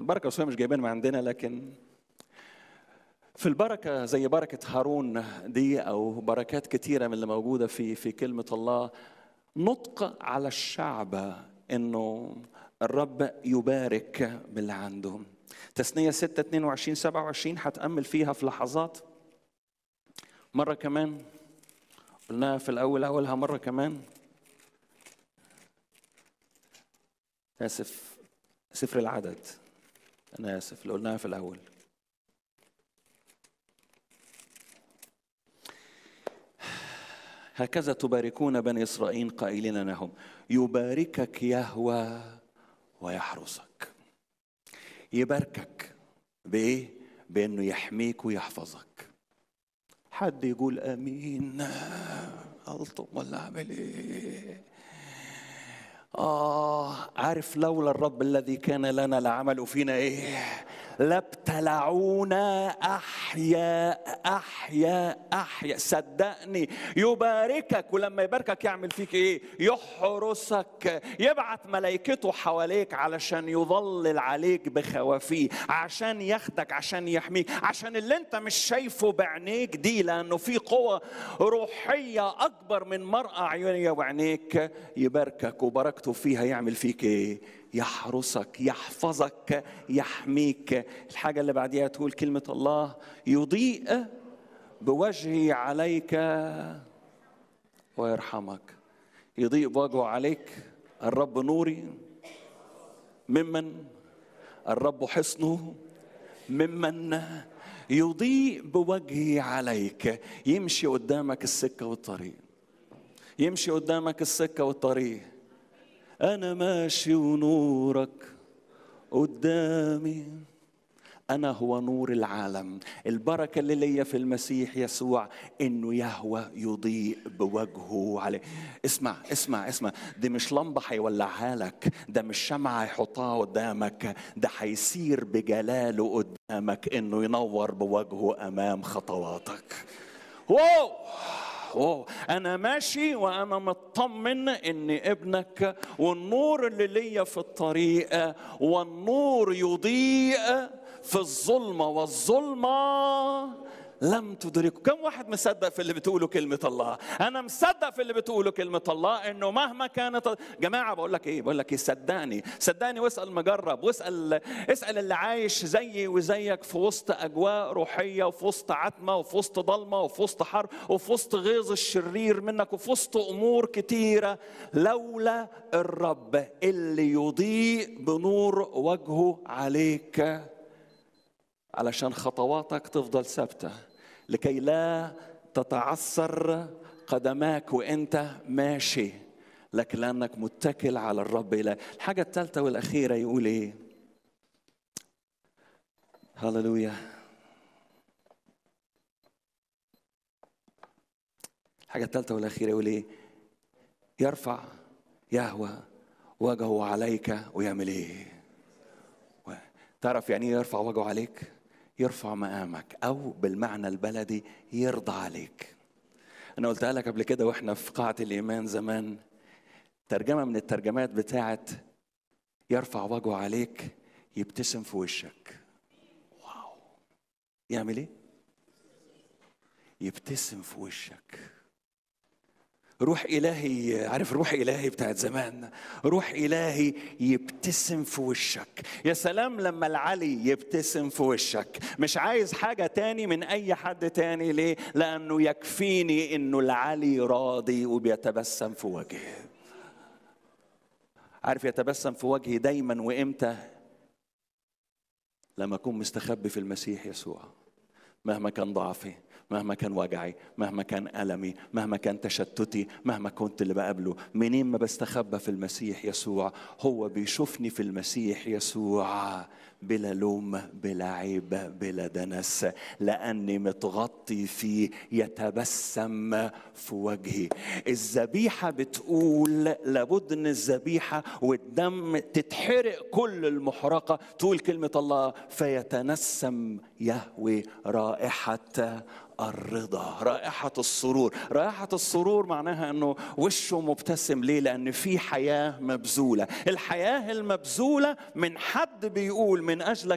البركة وشوية مش جايبين من عندنا، لكن في البركة زي بركة هارون دي أو بركات كتيرة من اللي موجودة في كلمة الله، نطق على الشعب إنه الرب يبارك باللي عنده. تثنية 6:22-27 هتأمل فيها في لحظات. مرة كمان قلناها في الأول، أولها مرة كمان. آسف، سفر العدد، أنا آسف اللي قلناها في الأول. هكذا تباركون بني إسرائيل قائلين لهم يباركك يهوه ويحرسك. يباركك بإيه؟ بأنه يحميك ويحفظك. حد يقول آمين؟ ألطم ولا أعمل إيه؟ عارف لولا الرب الذي كان لنا لعملوا فينا إيه؟ لابتلعونا أحياء أحياء أحياء. صدقني يباركك، ولما يباركك يعمل فيك إيه؟ يحرسك، يبعت ملائكته حواليك علشان يظلل عليك بخوافيه، عشان ياخدك، عشان يحميك، عشان اللي انت مش شايفه بعينيك دي، لأنه في قوة روحية أكبر من مرأة عيونية وعينيك. يباركك وبركته فيها يعمل فيك إيه؟ يحرسك، يحفظك، يحميك. الحاجة اللي بعديها تقول كلمة الله يضيء بوجهه عليك ويرحمك. يضيء بوجهه عليك. الرب نوري ممن؟ الرب حصنه ممن؟ يضيء بوجهه عليك. يمشي قدامك السكة والطريق، يمشي قدامك السكة والطريق. أنا ماشي ونورك قدامي. أنا هو نور العالم. البركة اللي ليا في المسيح يسوع إنه يهوى يضيء بوجهه عليه. اسمع اسمع اسمع، دي مش لمبة هيولعها لك، ده مش شمعة هيحطها قدامك، ده هيسير بجلاله قدامك إنه ينور بوجهه أمام خطواتك. واو واو، أنا ماشي وأنا مطمن إن ابنك والنور اللي ليا في الطريق، والنور يضيء في الظلمة والظلمة لم تدركه. كم واحد مصدق في اللي بتقوله كلمة الله؟ أنا مصدق في اللي بتقوله كلمة الله، إنه مهما كانت. جماعة بقول لك إيه، صدقني صدقني، واسأل مجرب، اسأل اللي عايش زيي وزيك في وسط أجواء روحية، وفي وسط عتمة، وفي وسط ضلمة، وفي وسط حرب، وفي وسط غيظ الشرير منك، وفي وسط أمور كتيرة. لولا الرب اللي يضيء بنور وجهه عليك علشان خطواتك تفضل ثابتة، لكي لا تتعثر قدماك وانت ماشي، لكن لأنك متكل على الرب. الحاجة الثالثة والأخيرة يقول ايه؟ هللويا. الحاجة الثالثة والأخيرة يقول ايه؟ يرفع يهوه وجهه عليك ويعمل ايه؟ تعرف يعني ايه يرفع وجهه عليك؟ يرفع مقامك، أو بالمعنى البلدي يرضى عليك. أنا قلتها لك قبل كده وإحنا في قاعة الإيمان زمان، ترجمة من الترجمات بتاعت يرفع وجهه عليك، يبتسم في وشك. واو، يعمل إيه؟ يبتسم في وشك. روح إلهي، عارف روح إلهي بتاعت زمان، روح إلهي يبتسم في وشك. يا سلام لما العلي يبتسم في وشك. مش عايز حاجة تاني من أي حد تاني. ليه؟ لأنه يكفيني إنه العلي راضي وبيتبسم في وجهي. عارف يتبسم في وجهي دايما وإمتى؟ لما أكون مستخبي في المسيح يسوع. مهما كان ضعفي، مهما كان وجعي، مهما كان ألمي، مهما كان تشتتي، مهما كنت اللي بقابله، منين ما بستخبى في المسيح يسوع هو بيشوفني في المسيح يسوع بلا لوم، بلا عيب، بلا دنس، لأني متغطي فيه. يتبسم في وجهي. الذبيحة بتقول لابد ان الذبيحة والدم تتحرق كل المحرقة. تقول كلمة الله فيتنسم يهوي رائحة الرضا، رائحة السرور. رائحة السرور معناها أنه وشه مبتسم. ليه؟ لأن في حياة مبذولة. الحياة المبذولة من حد بيقول من أجلك